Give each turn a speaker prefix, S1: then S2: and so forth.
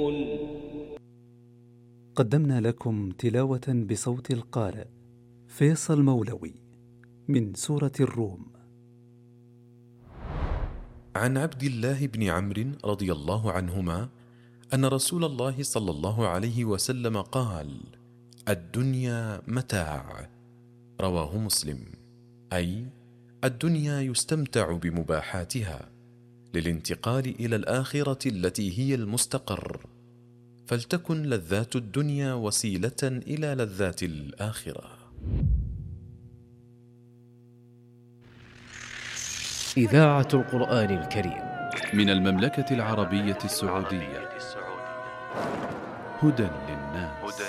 S1: قدمنا لكم تلاوة بصوت القارئ فيصل مولوي من سورة الروم.
S2: عن عبد الله بن عمرو رضي الله عنهما أن رسول الله صلى الله عليه وسلم قال: الدنيا متاع. رواه مسلم. أي الدنيا يستمتع بمباحاتها للانتقال إلى الآخرة التي هي المستقر، فلتكن لذات الدنيا وسيلة إلى لذات الآخرة.
S3: إذاعة القرآن الكريم
S4: من المملكة العربية السعودية. هدى